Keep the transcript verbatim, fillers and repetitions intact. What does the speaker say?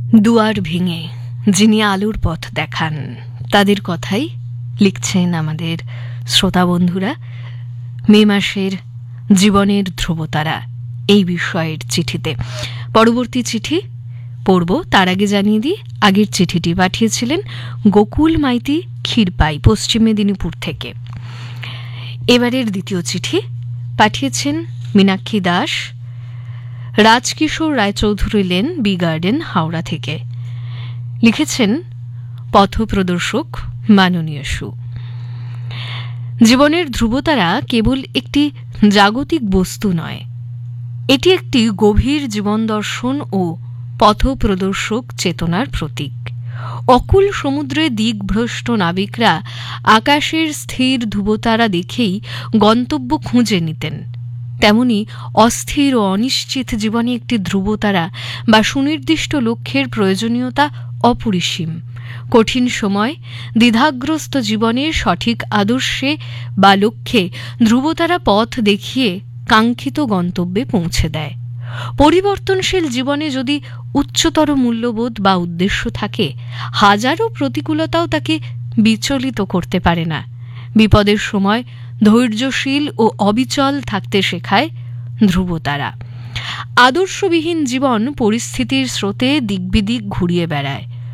দুয়ার ভেঙে যিনি আলোর পথ দেখান, তাদের কথাই লিখছেন আমাদের শ্রোতা বন্ধুরা মে মাসের জীবনের ধ্রুবতারা এই বিষয়ের চিঠিতে। পরবর্তী চিঠি পড়ব, তার আগে জানিয়ে দিই আগের চিঠিটি পাঠিয়েছিলেন গোকুল মাইতি ক্ষীরপাই, পশ্চিম মেদিনীপুর থেকে। এবারের দ্বিতীয় চিঠি পাঠিয়েছেন Meenakshi Das, Rajkishore Roychowdhury lane, B garden, Howrah থেকে। লিখেছেন পথপ্রদর্শক মাননীয় সু। জীবনের ধ্রুবতারা কেবল একটি জাগতিক বস্তু নয়, এটি একটি গভীর জীবন দর্শন ও পথপ্রদর্শক চেতনার প্রতীক। অকুল সমুদ্রে দিকভ্রষ্ট নাবিকরা আকাশের স্থির ধ্রুবতারা দেখেই গন্তব্য খুঁজে নিতেন, তেমনি অস্থির ও অনিশ্চিত জীবনে একটি ধ্রুবতারা বা সুনির্দিষ্ট লক্ষ্যের প্রয়োজনীয়তা অপরিসীম। কঠিন সময় দ্বিধাগ্রস্ত জীবনে সঠিক আদর্শে বা লক্ষ্যে ধ্রুবতারা পথ দেখিয়ে কাঙ্ক্ষিত গন্তব্যে পৌঁছে দেয়। পরিবর্তনশীল জীবনে যদি উচ্চতর মূল্যবোধ বা উদ্দেশ্য থাকে, হাজারো প্রতিকূলতাও তাকে বিচলিত করতে পারে না। বিপদের সময় ধৈর্যশীল ও অবিচল থাকতে শেখায় ধ্রুবতারা। আদর্শবিহীন জীবন পরিস্থিতির স্রোতে দিকবিদিক ঘুরিয়ে বেড়ায়,